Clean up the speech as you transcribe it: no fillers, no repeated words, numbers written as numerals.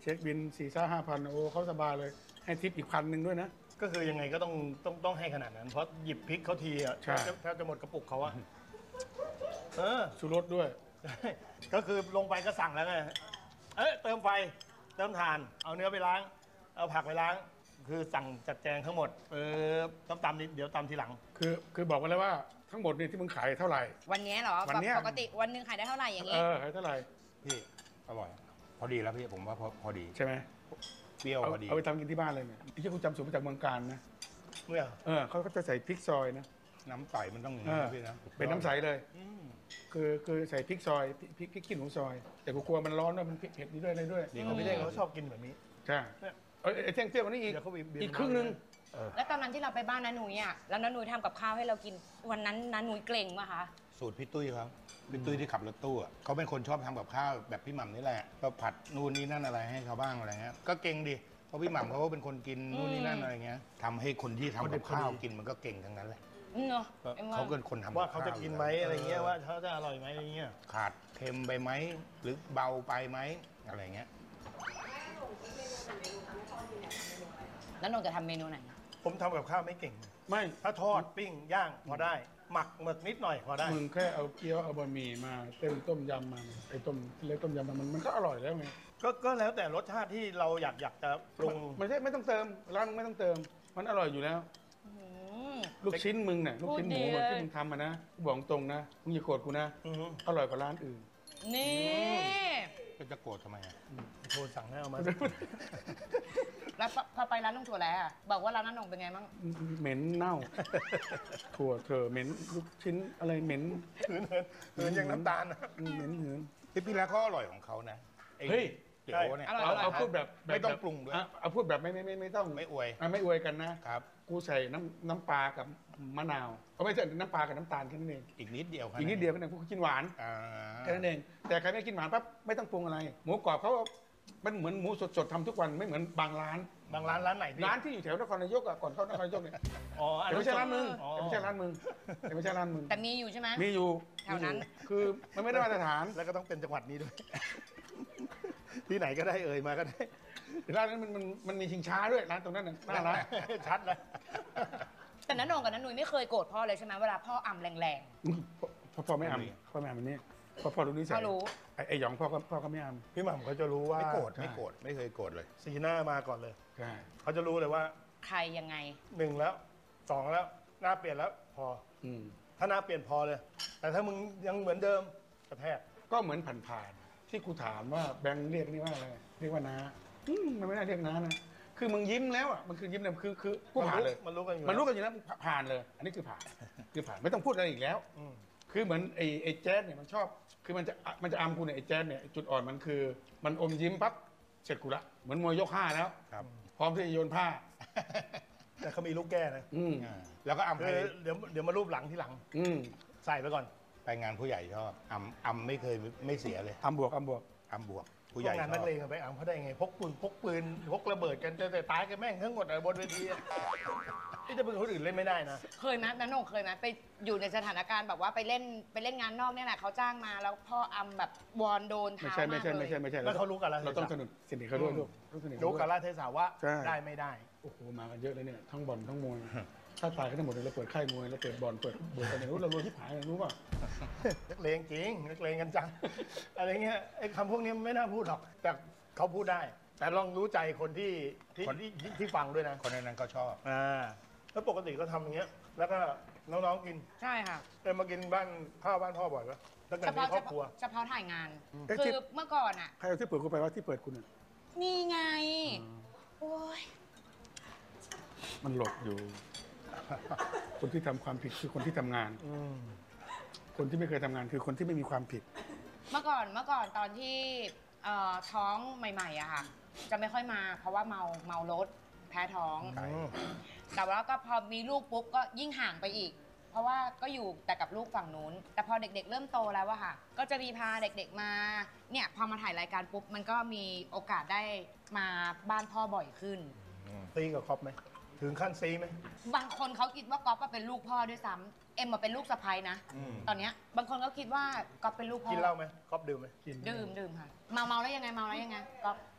ช็คบิน4-5,000โอ้เขาสบายเลยให้ทิปอีก1,000ด้วยนะก็คือยังไงก็ต้องให้ขนาดนั้น เพราะหยิบพริกเขาทีอ่ะแทบจะหมดกระปุกเขาอ่ะชูรสด้วยก็คือลงไปก็สั่งแล้วไงเติมไฟเติมถ่านเอาเนื้อไปล้างเอาผักไปล้างคือสั่งจัดแจงทั้งหมดต้องตำนิดเดี๋ยวตำทีหลังคือบอกกันเลยว่าทั้งหมดนี่ที่มึงขายเท่าไหร่วันนี้เหรอแบบปกติวันนึงขายได้เท่าไหร่อย่างงี้ขายเท่าไหร่พี่อร่อยพอดีแล้วพี่ผมว่าพอดีใช่ไหมเปรี้ยวพอดีเอาไปทำกินที่บ้านเลยเนี่ยที่กูจำสูตรมาจากเมืองการนะเมื่อเขาก็จะใส่พริกซอยนะน้ำใสมันต้องอย่างนี้พี่นะเป็นน้ำใสเลยคือใส่พริกซอยพริกขี้หนูซอยแต่กูกลัวมันร้อนด้วยมันเผ็ดนี่ด้วยอะไรด้วยนี่เขาไม่ได้เขาชอบกินแบบนี้ใช่ไอ้เที่ยงกว่านี้อีกครึ่งนึงแล้วตอนนั้นที่เราไปบ้านน้าหนุ่ยอ่ะแล้วน้าหนุ่ยทำกับข้าวให้เรากินวันนั้นน้าหนุ่ยเกรงป่ะคะสูตรพี่ตุ้ยครับพี่ตุ้ยที่ขับรถตู้เขาเป็นคนชอบทำกับข้าวแบบพี่หม่ำนี่แหละก็ผัดนู่นนี่นั่นอะไรให้เขาบ้างอะไรเงี้ยก็เก่งดิเพราะพี่หม่ำเขาเป็นคนกินนู่นนี่นั่นอะไรเงี้ยทำให้คนที่ทำกับข้าวกินมันก็เก่งทั้งนั้นแหละเนาะเขาเป็นคนทำว่าเขาจะกินไหมอะไรเงี้ยว่าเขาจะอร่อยไหมอะไรเงี้ยขาดเค็มไปไหมหรือเบาไปไหมอะไรเงี้ยแล้วนงจะทำเมนูไหนผมทำกับข้าวไม่เก่งไม่ถ้าทอดปิ้งย่างพอได้หมึกนิดหน่อยพอได้มึงแค่เอาเกี๊ยวเอาบะหมี่มาเติมต้มยำมาไอ้ต้มเล็กต้มยำมันก็อร่อยแล้วไงก็แล้วแต่รสชาติที่เราอยากจะปรุงไม่ต้องเติมร้านมึงไม่ต้องเติมมันอร่อยอยู่แล้วลูกชิ้นมึงเนี่ยลูกชิ้นหมูที่มึงทำมานะบอกตรงนะมึงอย่าโกรธกูนะอร่อยกว่าร้านอื่นนี่ก็จะโกรธทำไมโทรสั่งให้เอามาแล้วพอไปร้านลุงถั่วแล้วบอกว่าร้านน้าหนงเป็นไงบ้างเหม็นเน่าถั่วเธอเหม็นลูกชิ้นอะไรเหม็นเหมือนอย่างน้ำตาลนะเหม็นหืนพี่แล้วเขาอร่อยของเขานะเฮ้ยเดี๋ยวเนี่ยเอาพูดแบบไม่ต้องปรุงด้วยเอาพูดแบบไม่ต้องไม่อวยไม่อวยกันนะครับกูใส่น้ำปลากับมะนาวเขาไม่ใช่น้ำปลากับน้ำตาลแค่นั้นเองอีกนิดเดียวอีกนิดเดียวแค่นั้นกูกินหวานแค่นั้นเองแต่ใครไม่กินหวานปั๊บไม่ต้องปรุงอะไรหมูกรอบเขามันเหมือนหมูสดๆทำทุกวันไม่เหมือนบางร้านร้านไหนร้านที่อยู่แถวนครนายกก่อนเข้านครนายกเนี่ยแต่ไม่ใช่ร้านมึงแต่มีอยู่ใช่ไหมมีอยู่แถวนั้นคือมันไม่ได้มาตรฐานแล้วก็ต้องเป็นจังหวัดนี้ด้วยที่ไหนก็ได้มาก็ได้ร้านนั้นมันมีชิงช้าด้วยร้านตรงนั้นน่ารักชัดเลยแต่น้าหนงกับน้าหนุ่ยไม่เคยโกรธพ่อเลยใช่ไหมเวลาพ่ออ่ำแรงๆพ่อไม่อ่ำมันนี่พ่อรู้นิสัยไอ้หยองพ่อก็ไม่อ่ำพี่หม่ำเขาจะรู้ว่าไม่โกรธไม่เคยโกรธเลยสีหน้ามาก่อนเลยใช่เขาจะรู้เลยว่าใครยังไง 1แล้ว2แล้วหน้าเปลี่ยนแล้วพอถ้าหน้าเปลี่ยนพอเลยแต่ถ้ามึงยังเหมือนเดิมกระแทกก็เหมือนผ่านที่กูถามว่าแบงค์เรียกนี่ว่าอะไรเรียกว่าน้ามันไม่น่าเรียกน้านะคือมึงยิ้มแล้วอ่ะมันคือยิ้มเนี่ยคือกูผ่านเลยมันรู้กันอยู่แล้วผ่านเลยอันนี้คือผ่านไม่ต้องพูดอะไรอีกแล้วคือเหมือนไอ้แจ๊ดเนี่ยมันชอบคือมันจะอัมกูเนี่ยไอ้แจ๊ดเนี่ยจุดอ่อนมันคือมันอมยิ้มปั๊บเสร็จกูละเหมือนมวยยก5แล้วพร้อมที่จะโยนผ้าแต่เขามีลูกแก้นะแล้วก็อัมไปเดี๋ยวมารูปหลังที่หลังใส่ไปก่อนไปงานผู้ใหญ่ชอบอัมไม่เคยไม่เสียเลยอัมบวกผู้ใหญ่งานนักเลงไปอัมเขาได้ไงพกปืนพกระเบิดกันแต่ตายกันแม่งทั้งหมดบนเวทีที่จะเป็นคนอื่นเล่นไม่ได้นะเคยไหมน้าหนงเคยไหมไปอยู่ในสถานการณ์แบบว่าไปเล่นงานนอกเนี่ยแหละเขาจ้างมาแล้วพ่ออัมแบบวอนโดนท้ามากเลยไม่ใช่แล้วเขารู้กันแล้วเราต้องสนิทเขาด้วยรู้กันแล้วเทศาว่าได้ไม่ได้โอ้โหมากันเยอะเลยเนี่ยทั้งบอลทั้งมวยถ้าตายก็ทั้งหมดเลยเราเปิดค่ายมวยเราเปิดบอลเปิดบวกกันเนี่ยเรารวยที่ผายรู้ป่ะนักเลงจริงนักเลงกันจังอะไรเงี้ยไอ้คำพวกนี้ไม่น่าพูดหรอกแต่เขาพูดได้แต่ลองรู้ใจคนที่ฟังด้วยนะคนนั้นก็ชอบแล้วปกติก็ทำอย่างเงี้ยแล้วก็น้องๆกินใช่ค่ะมากินบ้านพ่อบ่อยปะตั้งแต่มีครอบครัวเฉพาะถ่ายงานคือเมื่อก่อนอ่ะใครเอาที่เปิดกูไปว่าที่เปิดคุณนี่ไงโอ้ยมันหลบอยู่คนที่ทำความผิดคือคนที่ทำงานคนที่ไม่เคยทำงานคือคนที่ไม่มีความผิดเมื่อก่อนตอนที่ท้องใหม่ๆอะค่ะจะไม่ค่อยมาเพราะว่าเมารถแพ้ท้องแต่ว่าก็พอมีลูกปุ๊บก็ยิ่งห่างไปอีกเพราะว่าก็อยู่แต่กับลูกฝั่งนู้นแต่พอเด็กๆเริ่มโตแล้วอะค่ะก็จะมีพาเด็กๆมาเนี่ยพอมาถ่ายรายการปุ๊บมันก็มีโอกาสได้มาบ้านพ่อบ่อยขึ้นตีกับครอบไหมถึงขั้นซีไหมบางคนเขาคิดว่าก๊อฟเป็นลูกพ่อด้วยซ้ำเอ็มมาเป็นลูกสะใภ้นะตอนเนี้ยบางคนเขาคิดว่าก๊อฟเป็นลูกพ่อกินเหล้าไหมก๊อฟดื่มไหมดื่มค่ะเมาแล้วยังไงก๊อฟ